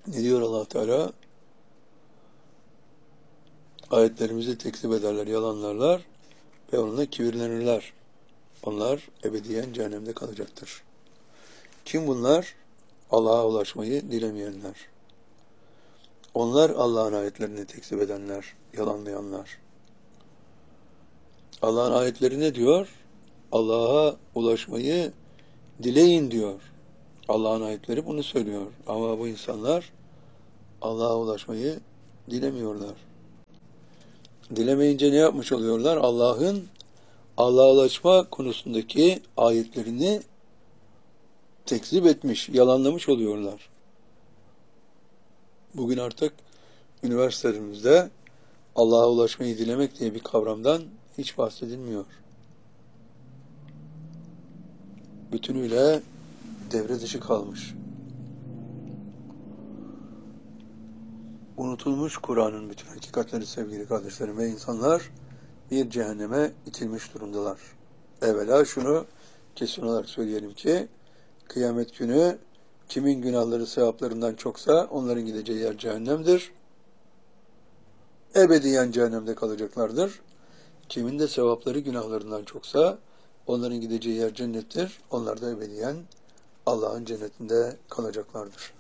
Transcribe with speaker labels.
Speaker 1: Ne diyor Allah Teala? Ayetlerimizi tekzip ederler, yalanlarlar ve onunla kibirlenirler. Onlar ebediyen cehennemde kalacaktır. Kim bunlar? Allah'a ulaşmayı dilemeyenler. Onlar Allah'ın ayetlerini tekzip edenler, yalanlayanlar. Allah'ın ayetleri ne diyor? Allah'a ulaşmayı dileyin diyor. Allah'ın ayetleri bunu söylüyor. Ama bu insanlar Allah'a ulaşmayı dilemiyorlar. Dilemeyince ne yapmış oluyorlar? Allah'a ulaşma konusundaki ayetlerini tekzip etmiş, yalanlamış oluyorlar. Bugün artık üniversitelerimizde Allah'a ulaşmayı dilemek diye bir kavramdan hiç bahsedilmiyor. Bütünüyle devre dışı kalmış. Unutulmuş Kur'an'ın bütün hakikatleri sevgili kardeşlerim ve insanlar bir cehenneme itilmiş durumdalar. Evvela şunu kesin olarak söyleyelim ki kıyamet günü kimin günahları sevaplarından çoksa onların gideceği yer cehennemdir. Ebediyen cehennemde kalacaklardır. Kimin de sevapları günahlarından çoksa onların gideceği yer cennettir. Onlar da ebediyen Allah'ın cennetinde kalacaklardır.